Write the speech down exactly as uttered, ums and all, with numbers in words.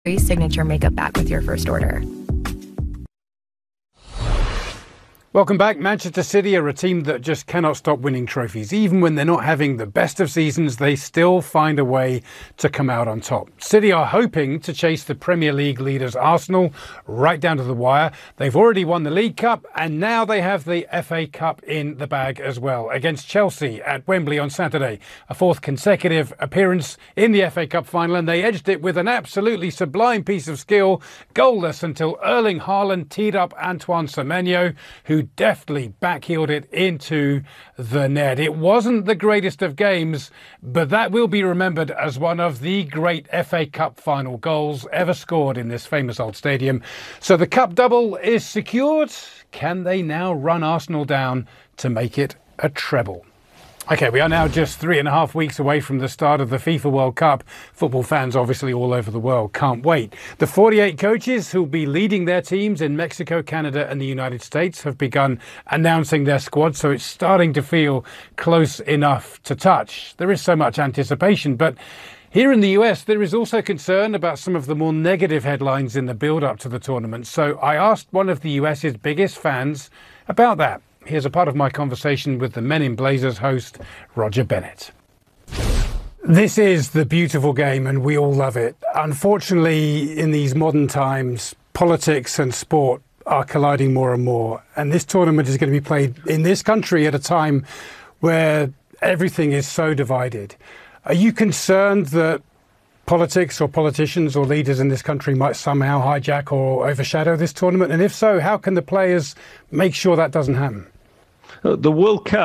signature makeup bag with your first order. Welcome back. Manchester City are a team that just cannot stop winning trophies. Even when they're not having the best of seasons, they still find a way to come out on top. City are hoping to chase the Premier League leaders Arsenal right down to the wire. They've already won the League Cup and now they have the F A Cup in the bag as well against Chelsea at Wembley on Saturday. A fourth consecutive appearance in the F A Cup final, and they edged it with an absolutely sublime piece of skill, goalless until Erling Haaland teed up Antoine Semenyo, who deftly backheeled it into the net. It wasn't the greatest of games, but that will be remembered as one of the great F A Cup final goals ever scored in this famous old stadium. So the cup double is secured. Can they now run Arsenal down to make it a treble? OK, we are now just three and a half weeks away from the start of the FIFA World Cup. Football fans, obviously, all over the world can't wait. The forty-eight coaches who'll be leading their teams in Mexico, Canada and the United States have begun announcing their squad, so it's starting to feel close enough to touch. There is so much anticipation, but here in the U S, there is also concern about some of the more negative headlines in the build-up to the tournament. So I asked one of the US's biggest fans about that. Here's a part of my conversation with the Men in Blazers host, Roger Bennett. This is the beautiful game and we all love it. Unfortunately, in these modern times, politics and sport are colliding more and more. And this tournament is going to be played in this country at a time where everything is so divided. Are you concerned that politics or politicians or leaders in this country might somehow hijack or overshadow this tournament? And if so, how can the players make sure that doesn't happen? The World Cup